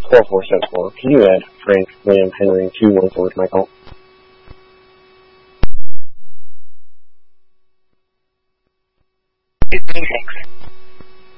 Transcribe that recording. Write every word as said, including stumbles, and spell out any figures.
four four seven four. Can you add Frank William Henry two one four to my call? two three six.